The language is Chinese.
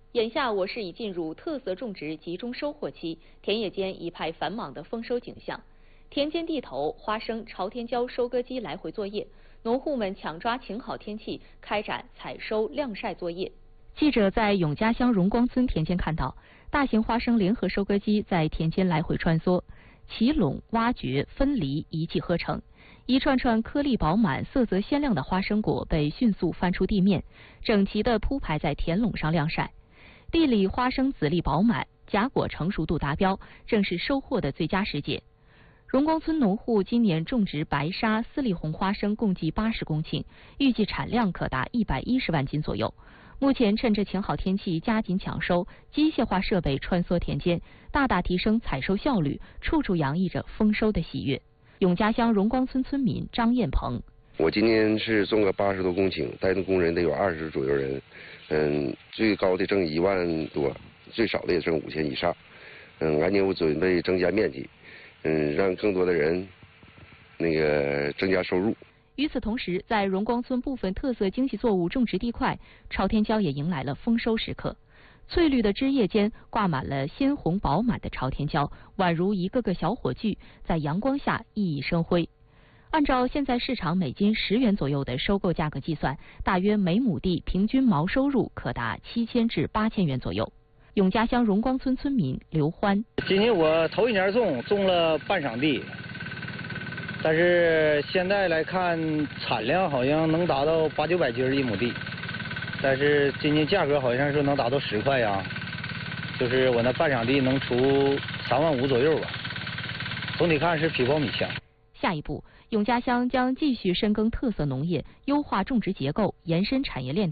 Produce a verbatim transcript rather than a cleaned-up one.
眼下我市已进入特色种植集中收获期，田野间一派繁忙的丰收景象。田间地头，花生、朝天椒收割机来回作业，农户们抢抓晴好天气，开展采收晾晒作业。记者在永嘉乡荣光村田间看到，大型花生联合收割机在田间来回穿梭，起垄、挖掘、分离一气呵成。一串串颗粒饱满、色泽鲜亮的花生果被迅速翻出地面，整齐地铺排在田垄上晾晒。地里花生籽粒饱满，荚果成熟度达标，正是收获的最佳时节。荣光村农户今年种植白沙、丝丽红花生共计八十公顷，预计产量可达一百一十万斤左右。目前趁着晴好天气，加紧抢收，机械化设备穿梭田间，大大提升采收效率，处处洋溢着丰收的喜悦。永嘉乡荣光村村民张艳鹏： 我今年是种个八十多公顷，带动工人得有二十左右人，嗯，最高的挣一万多，最少的也挣五千以上。嗯，俺年我准备增加面积，嗯，让更多的人那个增加收入。 与此同时，在荣光村部分特色经济作物种植地块，朝天椒也迎来了丰收时刻。翠绿的枝叶间挂满了鲜红饱满的朝天椒，宛如一个个小火炬，在阳光下熠熠生辉。按照现在市场每斤十元左右的收购价格计算，大约每亩地平均毛收入可达七千至八千元左右。永嘉乡荣光村村民刘欢： 今年我头一年种，种了半晌地，但是现在来看产量好像能达到八九百斤一亩地。但是今年价格好像是能达到十块呀，就是我那半晌地能出三万五左右吧。总体看是比苞米强。 下一步，永嘉乡将继续深耕特色农业，优化种植结构，延伸产业链。